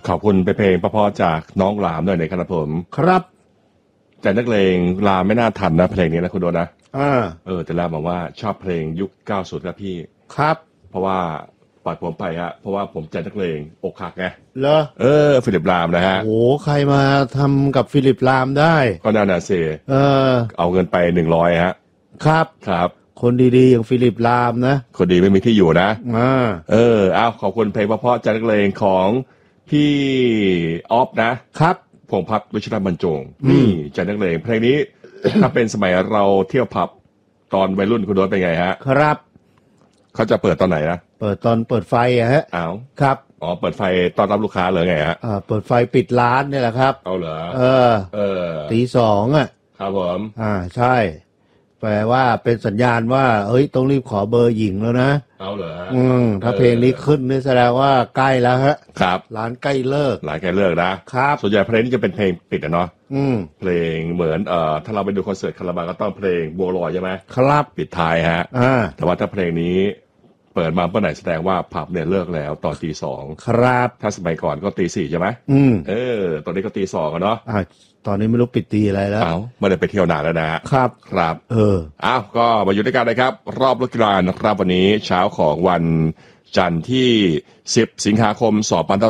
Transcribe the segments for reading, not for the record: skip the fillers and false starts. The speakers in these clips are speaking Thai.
ขอบคุณไปเพลงเพราะๆจากน้องหลามหน่อยนะครับผมครับแต่นักเลงลามไม่น่าทันนะเพลงนี้นะคุณโดนะแต่ลามบอกว่าชอบเพลงยุค90ครับพี่ครับเพราะว่าปล่อยผมไปฮะเพราะว่าผมใจนักเลงอกหักไงเหรอฟิลิปลามนะฮะโอ้ใครมาทำกับฟิลิปลามได้ก็น่าหนาเซเอาเงินไป100ฮะครับคนดีๆอย่างฟิลิปลามนะคนดีไม่มีที่อยู่นะขอบคุณเพลงเพราะๆใจนักเลงของพี่ออฟนะครับพงษ์พัฒน์วิชรบรรจงนี่ใจนักเลงเพลงนี้ ถ้าเป็นสมัยเราเที่ยวผับตอนวัยรุ่นคุณโดนเป็นไงฮะครับเขาจะเปิดตอนไหนนะเปิดตอนเปิดไฟอะฮะครับเปิดไฟตอนรับลูกค้าเลยไงฮะเปิดไฟปิดร้านเนี่ยแหละครับเอาเหรอตีสองอ่ะครับผมใช่แปลว่าเป็นสัญญาณว่าต้องรีบขอเบอร์หญิงแล้วนะเอาเหรอถ้าเพลงนี้ขึ้นนี่แสดงว่าใกล้แล้วฮะครับร้านใกล้เลิกนะครับส่วนใหญ่เพลงนี้จะเป็นเพลงปิดเนาะเพลงเหมือนถ้าเราไปดูคอนเสิร์ตคาราบาวก็ต้องเพลงบัวลอยใช่ไหมครับปิดท้ายฮะแต่ว่าถ้าเพลงนี้เปิดมาเมื่อไหร่แสดงว่าผับเนี่ยเลิกแล้วตอนตีสองครับถ้าสมัยก่อนก็ตีสี่ใช่ไหมตอนนี้ก็ตีสองเนาะตอนนี้ไม่รู้ปิดตีอะไรแล้วไม่ได้ไปเที่ยวนานแล้วนะครับก็มาอยู่ด้วยกันนะครับรอบรถกีฬานะครับวันนี้เช้าของวันจันทร์ที่10สิงหาคม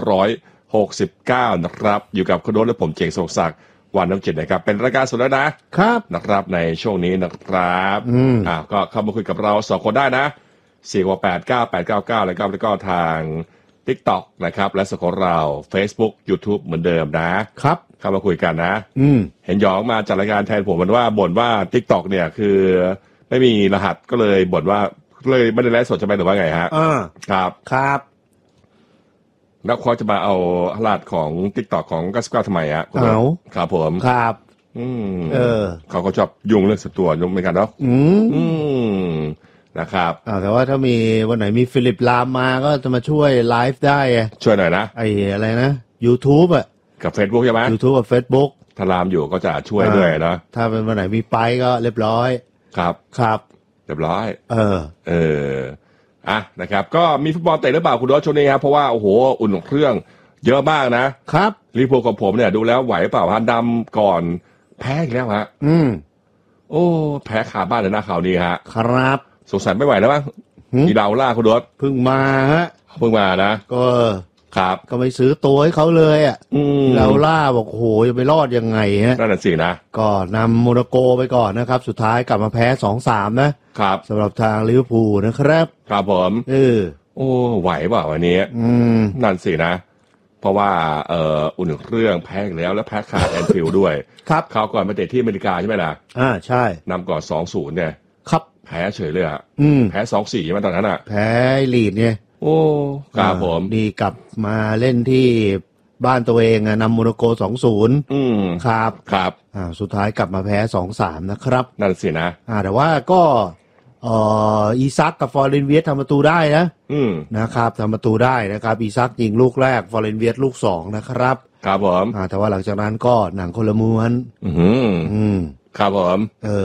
2569นะครับอยู่กับคุณโดและผมเจงสงศักดิ์วันน้ำจิตนะครับเป็นรายการสดแล้วนะครับในช่วงนี้นะครับก็เข้ามาคุยกับเรา2คนได้นะ4689899แล้วก็ทาง TikTok นะครับและสดของเรา Facebook YouTube เหมือนเดิมนะครับเข้ามาคุยกันนะเห็นหยองมาจัดรายการแทนผมมันว่าบ่นว่า TikTok เนี่ยคือไม่มีรหัสก็เลยบ่นว่าเลยไม่ได้ไลฟ์สดใช่ไหมหรือว่าไงฮะครับแล้วเขาจะมาเอารหัสของ TikTok ของ99ทำไมฮะครับผมครับเขาก็ชอบยุ่งเรื่องส่วนตัวยุ่งเหมือนกันเนาะนะครับแต่ว่าถ้ามีวันไหนมีฟิลิปลามมาก็จะมาช่วยไลฟ์ได้ช่วยหน่อยนะอะไรนะ YouTube กับ Facebook ใช่ไหม YouTube กับ Facebook ถ้าลามอยู่ก็จะช่วยด้วยนะถ้าเป็นวันไหนมีไปก็เรียบร้อยครับเรียบร้อยนะครับก็มีฟุตบอลเตะหรือเปล่าคุณดอช่วงนี้ครับเพราะว่าโอ้โหอุ่นเครื่องเยอะมากนะครับลิเวอร์พูลกับผมเนี่ยดูแล้วไหวเปล่าฮะดำก่อนแพ้อีกแล้วฮะแพ้ขาบ้านเลยนะข่าวนี้ฮะครับสงสัยไม่ไหวแล้วมั้งอีดาวล่าคุณดอเพิ่งมาฮะเพิ่งมานะก็ครับก็ไม่ซื้อตัวให้เขาเลยดาวล่าบอกโอ้โหจะไปรอดยังไงฮะนั่นสินะก็นำโมนาโกไปก่อนนะครับสุดท้ายกลับมาแพ้ 2-3 นะครับสำหรับทางลิเวอร์พูลนะครับครับผมไหวเปล่าวันนี้นั่นสินะเพราะว่าอุ่นเครื่องแพ้แล้วแพ้ขาดแอนฟิลด์ด้วยครับคราวก่อนมาเตะที่อเมริกาใช่ไหมล่ะใช่นำก่อน 2-0 เนี่ยครับแพ้เฉยเลยแพ้ 2-4 ใช่ไหมตอนนั้นแพ้ลีดเนี่ยครับผมดีกลับมาเล่นที่บ้านตัวเองนำโมนาโก 2-0ครับสุดท้ายกลับมาแพ้ 2-3 นะครับนั่นสินะแต่ว่าก็อีซักกับฟอร์เรนเวียสทำประตูได้นะครับทำประตูได้นะครับอีซักยิงลูกแรกฟอร์เรนเวียสลูก2นะครับครับผมแต่ว่าหลังจากนั้นก็หนังคนละม้วนครับผม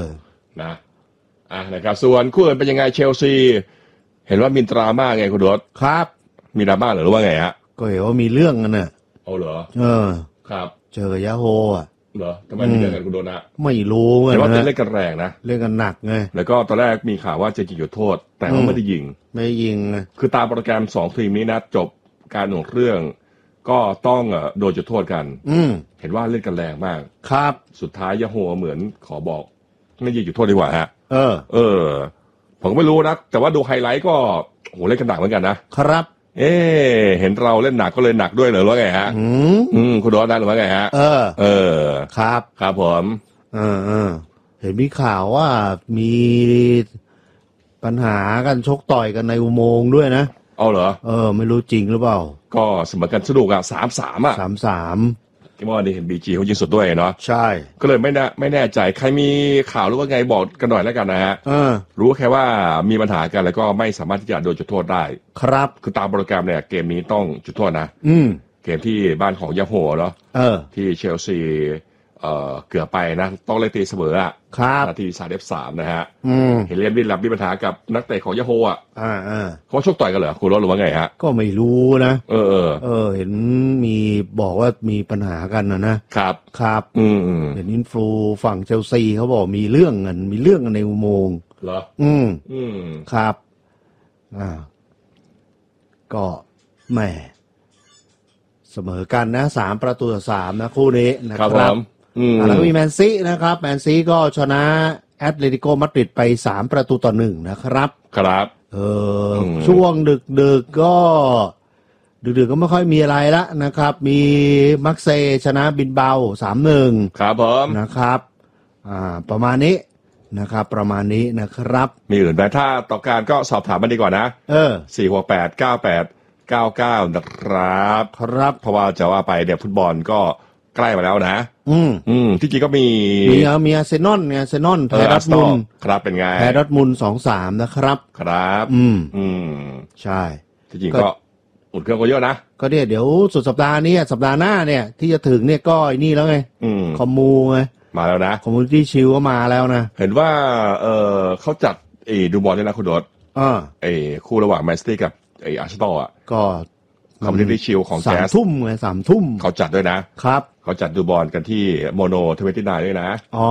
นะครับส่วนคู่อื่นเป็นยังไงเชลซีเห็นว่ามีดราม่าไงคุณรถครับมีดราม่าหรือว่าไงฮะก็เห็นว่ามีเรื่องกันน่ะเหรอครับเจอกับยาโฮเหรอทำไมมีเรื่องกันคุณโดนะไม่รู้ไงแต่ว่าเล่นกันแรงนะเล่นกันหนักไงแล้วก็ตอนแรกมีข่าวว่าจะยิงจุดโทษแต่ว่าไม่ได้ยิงคือตามโปรแกรม2ทีมนี้นะจบการหน่วงเครื่องก็ต้องโดนจุดโทษกันเห็นว่าเล่นกันแรงมากครับสุดท้ายยาโฮเหมือนขอบอกไม่ยิงจุดโทษดีกว่าฮะผมก็ไม่รู้นะแต่ว่าดูไฮไลท์ก็โหเล่นกันหนักเหมือนกันนะครับเห็นเราเล่นหนักก็เลยหนักด้วยเหรอว่าไงฮะคุณโดนได้หรือว่าไงฮะครับผมเห็นมีข่าวว่ามีปัญหากันชกต่อยกันในอุโมงค์ด้วยนะเอาเหรอไม่รู้จริงหรือเปล่าก็เสมอกันสนุก3-3 3-3เมื่อวานนี้เห็นบีจีเขายิงสุดด้วยเนาะใช่ก็เลยไม่แน่ใจใครมีข่าวหรือว่าไงบอกกันหน่อยแล้วกันนะฮะรู้แค่ว่ามีปัญหากันแล้วก็ไม่สามารถที่จะโดนจุดโทษได้ครับคือตามโปรแกรมเนี่ยเกมนี้ต้องจุดโทษนะเกมที่บ้านของยาโฮเนาะที่เชลซีเกือบไปนะต้องเลยตีเสมออ่ะครับนาที33นะฮะเห็นเรียนวินลับมีปัญหากับนักเตะของยาโฮอ่ะเขาชกต่อยกันเหรอคุณรถหรือว่าไงฮะก็ไม่รู้นะเห็นมีบอกว่ามีปัญหากันนะครับเห็นอินฟลูฝั่งเชลซีเขาบอกมีเรื่องกันในอุโมงค์เหรอครับก็แหมเสมอกันนะ3-3นะคู่นี้นะครับแล้วก็มีแมนซีนะครับแมนซีก็ชนะแอตเลติโกมาดริดไป3-1นะครับครับช่วงดึกก็ก็ไม่ค่อยมีอะไรละนะครับมีมักเซชนะบินเบา 3-1 ครับผมนะครับประมาณนี้นะครับประมาณนี้นะครับมีอื่นไหมถ้าต้องการก็สอบถามมาดีกว่านะ4689899นะครับเพราะว่าจะว่าไปเนี่ยฟุตบอลก็ใกล้มาแล้วนะที่จริงก็มีอาร์เซนอลแพ้ดอร์ทมุนด์ครับเป็นไงแพ้ดอร์ทมุนด์ 2-3 นะครับครับใช่ที่จริงก็อุ่นเครื่องก็เยอะนะก็เดี๋ยวสุดสัปดาห์นี้สัปดาห์หน้าเนี่ยที่จะถึงเนี่ยก็นี่แล้วไงคอมมูไงมาแล้วนะคอมมูนิตี้ชิลก็มาแล้วนะเห็นว่าเขาจัดดูบอลด้วยนะคุณโดดคู่ระหว่างแมนซิตี้กับอาร์เซนอลอ่ะก็คอมมูนิตี้ชิลของแจ๊ส 3 ทุ่มไง3 ทุ่มเขาจัดด้วยนะครับเขาจัดดูบอลกันที่โมโน29ด้วยนะ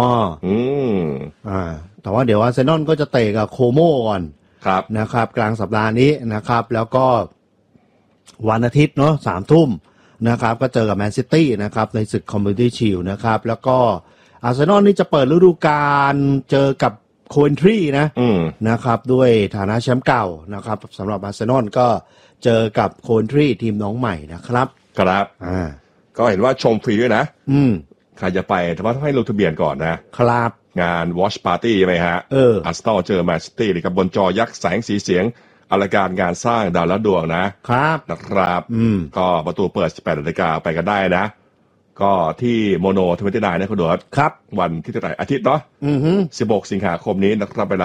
แต่ว่าเดี๋ยวอาร์เซนอลก็จะเตะกับโคโมก่อนครับนะครับกลางสัปดาห์นี้นะครับแล้วก็วันอาทิตย์เนาะ3 ทุ่มนะครับก็เจอกับแมนซิตี้นะครับในศึกคอมมูนิตี้ชิลนะครับแล้วก็อาร์เซนอลนี่จะเปิดฤดูกาลเจอกับโคเอนทรีนะครับด้วยฐานะแชมป์เก่านะครับสำหรับอาร์เซนอลก็เจอกับโคเอนทรีทีมน้องใหม่นะครับครับก็เห็นว่าชมฟรีด้วยนะใครจะไปแต่ว่าต้องให้ลงทะเบียนก่อนนะครับงาน Watch Party ใช่ไหมฮะอาร์เซนอลเจอแมนซิตี้กับบนจอยักษ์แสงสีเสียงอลังการงานสร้างดาวและดวงนะครับก็ประตูเปิด 18 นาฬิกาไปกันได้นะก็ที่โมโน29นะคุณโดดครับวันที่เท่าไหร่อาทิตย์เนาะ16 สิงหาคมนี้นะครับเวลา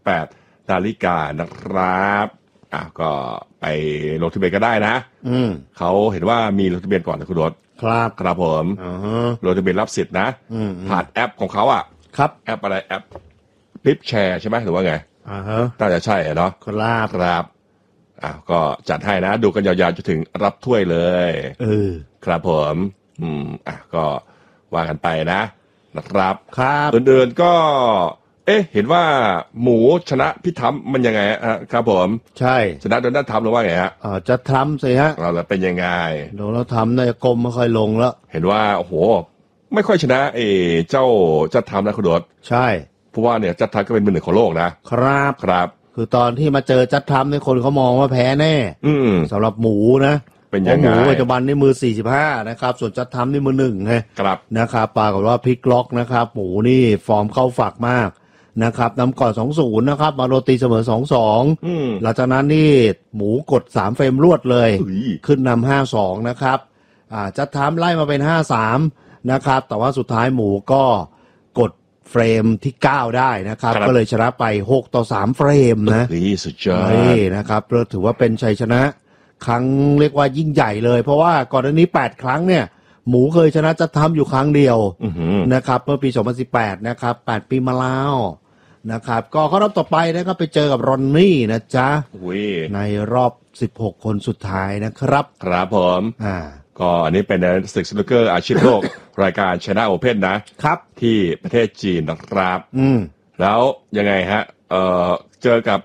18 นาฬิกานะครับก็ไปลงทะเบียนก็ได้นะเขาเห็นว่ามีลงทะเบียนก่อนนะคุณโดดครับผมลงทะเบียนรับสิทธิ์นะผ่านแอปของเขาครับแอปอะไรแอปคลิปแชร์ใช่ไหมหรือว่าไงน่าจะใช่เนาะครับก็จัดให้นะดูกันยาวๆจนถึงรับถ้วยเลยครับผมก็ว่ากันไปนะครับอื่นๆก็เห็นว่าหมูชนะพี่ทำมันยังไงครับผมใช่ชนะโดนด้านทำหรือว่าไงฮะจะทำสิฮะเราเป็นยังไงโดนแล้วทำน่าจะกลมไม่ค่อยลงแล้วเห็นว่าโอ้โหไม่ค่อยชนะเจ้าจัดทำนะคุณโดดใช่เพราะว่าเนี่ยจัดทำก็เป็นมือหนึ่งของโลกนะครับคือตอนที่มาเจอจัดทำเนี่ยคนเขามองว่าแพ้แน่สำหรับหมูนะเป็นยังไงหมูปัจจุบันนี่มือ45นะครับส่วนจัดทำนี่มือ1ไงนะครับปรากฏว่าพลิกล็อกนะครับหมูนี่ฟอร์มเข้าฝักมากนะครับนำก่อน 2-0 นะครับมาโรตีเสมอ 2-2 หลังจากนั้นนี่หมูกด3เฟรมรวดเลยขึ้นนำ 5-2 นะครับจัดทำไล่มาเป็น 5-3 นะครับแต่ว่าสุดท้ายหมูก็กดเฟรมที่9ได้นะครับก็เลยชนะไป6-3เฟรมนะสุดยอดนะครับถือว่าเป็นชัยชนะครั้งเรียกว่ายิ่งใหญ่เลยเพราะว่าก่อนหน้านี้8 ครั้งเนี่ยหมูเคยชนะจัดทำอยู่ครั้งเดียวนะครับเมื่อปี2018นะครับ8 ปีมาแล้วนะครับก็เข้ารอบต่อไปนะครับไปเจอกับรอนนี่นะจ๊ะในรอบ16 คนสุดท้ายนะครับครับผมก็อันนี้เป็นศึกสนุกเกอร์อาชีพโลก รายการ China Open นะครับที่ประเทศจีนนะครับแล้วยังไงฮะเจอกับ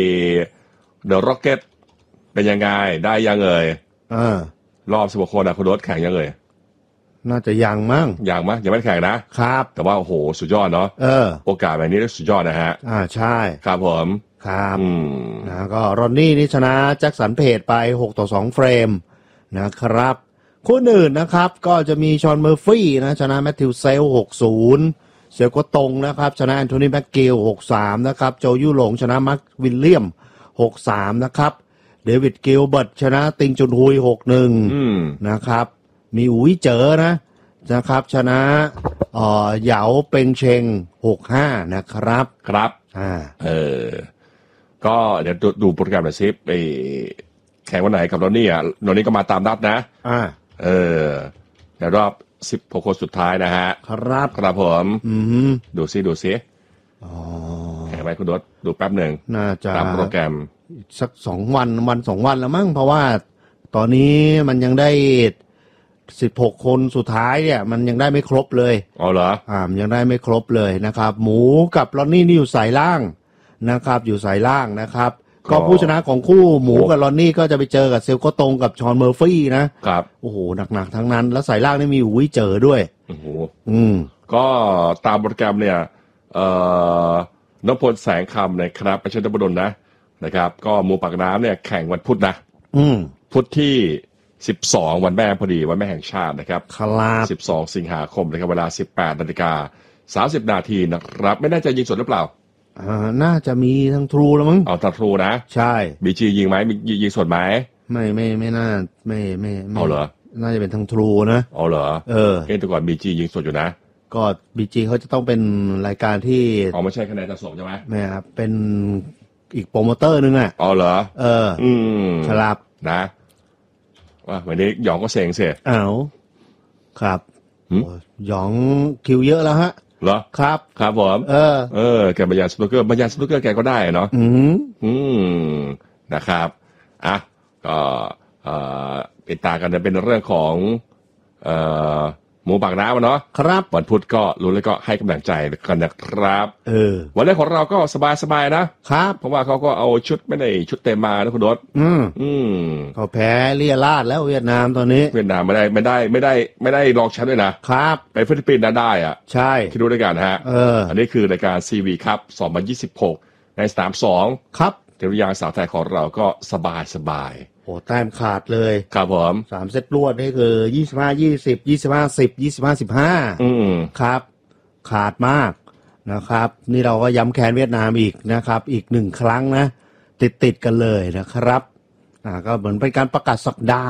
The Rocket เป็นยังไงได้ยังรอบ16 คนคุณโรสแข่งยังน่าจะยังมั้งยังไม่แข่งนะครับแต่ว่าโอ้โหสุดยอดเนาะโอกาสแบบนี้สุดยอดนะฮะใช่ครับผมครับก็รอนนี่นี่ชนะแจ็คสันเพจไป6-2เฟรมนะครับคู่อื่นนะครับก็จะมีชอนเมอร์ฟี่นะชนะแมทธิวเซล 6-0 เสี่ยวกัวตงนะครับชนะแอนโทนีแม็กกิล 6-3 นะครับโจยู่หลงชนะมาร์ควิลเลียม 6-3 นะครับเดวิดกิลเบิร์ตชนะติงจุนฮุย 6-1 นะครับมีอุ๋ยเจ๋อนะครับชนะเหยาเปงเชง 6-5 นะครับครับก็เดี๋ยวดูโปรแกรมหน่อยสิแข่งวันไหนกับโนนี่ก็มาตามนัดนะในรอบ 16 คนสุดท้ายนะฮะครับครับผมดูซิอ๋อแข่งไปคุณดดดูแป๊บหนึ่งน่าจะตามโปรแกรมสัก2 วัน2 วันแล้วมั้งเพราะว่าตอนนี้มันยังได้16 คนสุดท้ายเนี่ยมันยังได้ไม่ครบเลยอ๋อเหรอมันยังได้ไม่ครบเลยนะครับหมูกับลอนนี่นี่อยู่สายล่างนะครับอยู่สายล่างนะครับก็ผู้ชนะของคู่หมูกับลอนนี่ก็จะไปเจอกับเซลโกตงกับชอนเมอร์ฟี่นะครับโอ้โหหนักๆทั้งนั้นแล้วสายล่างนี่มีอุ้ยเจอด้วยโอ้โหก็ตามโปรแกรมเนี่ยนพพลแสงคำนะครับประชาธิปไตยนะครับก็หมูปากน้ำเนี่ยแข่งวันพุธนะพุธที่12วันแม่พอดีวันแม่แห่งชาตินะครับ12 สิงหาคมนะครับเวลา 18:30 นาทีนะครับไม่แน่ใจยิงสดหรือเปล่าน่าจะมีทั้งทรูแล้วมั้งเอาทรูนะใช่บีจียิงไหมยิงสดไหมไม่น่าไม่เอาเหรอน่าจะเป็นทั้งทรูนะเอาเหรอแต่ก่อนบีจียิงสดอยู่นะก็บีจีเขาจะต้องเป็นรายการที่ไม่ใช่คะแนนจะส่งใช่ไหมไม่ครับเป็นอีกโปรโมเตอร์นึงอ่ะอ๋อเหรอครับนะว่าวันนี้หยองก็เซ็งเสียครับหยองคิวเยอะแล้วฮะเหรอครับผมแกบรรยายสนุกเกอร์แกก็ได้เนาะนะครับก็ติดตามกันเป็นเรื่องของหมูปากน้ำเนาะครับวันพุธก็รู้แล้วก็ให้กำลังใจกันนะครับวันแรกของเราก็สบายนะครับเพราะว่าเขาก็เอาชุดไม่ได้ชุดเต็มมานะคุณดศเขาแพ้เลียราดแล้วเวียดนามตอนนี้เวียดนามไม่ได้รองแชมป์ด้วยนะครับไปฟิลิปปินส์ได้อ่ะใช่คิดดูด้วยกันฮะอันนี้คือรายการ CV ครับ2026ในสนาม2 ครับเทพยางสาวไทยของเราก็สบายโอ้แต้มขาดเลยครับผม 3 เซตรวดนี่คือ25-20 25-10 25-15ครับขาดมากนะครับนี่เราก็ย้ำแค้นเวียดนามอีกนะครับอีก1 ครั้งนะติดกันเลยนะครับก็เหมือนเป็นการประกาศศักดา